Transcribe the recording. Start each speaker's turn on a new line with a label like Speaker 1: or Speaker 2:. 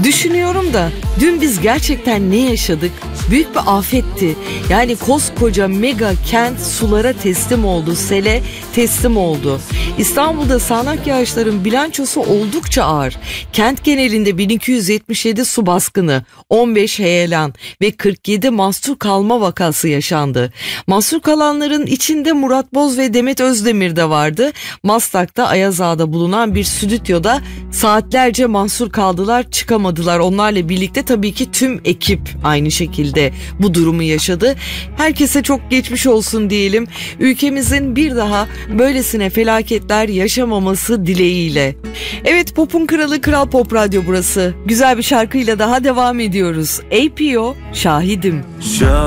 Speaker 1: Düşünüyorum da dün biz gerçekten ne yaşadık? Büyük bir afetti. Yani koskoca mega kent sulara teslim oldu, sele teslim oldu. İstanbul'da sağanak yağışların bilançosu oldukça ağır. Kent genelinde 1277 su baskını, 15 heyelan ve 47 mahsur kalma vakası yaşandı. Mahsur kalanların içinde Murat Boz ve Demet Özdemir de vardı. Maslak'ta Ayaz Ağa'da bulunan bir stüdyoda saatlerce mahsur kaldılar, çıkamadılar. Onlarla birlikte tabii ki tüm ekip aynı şekilde bu durumu yaşadı. Herkese çok geçmiş olsun diyelim. Ülkemizin bir daha böylesine felaketler yaşamaması dileğiyle. Evet, Pop'un kralı Kral Pop Radyo burası. Güzel bir şarkıyla daha devam ediyoruz. APO, Şahidim.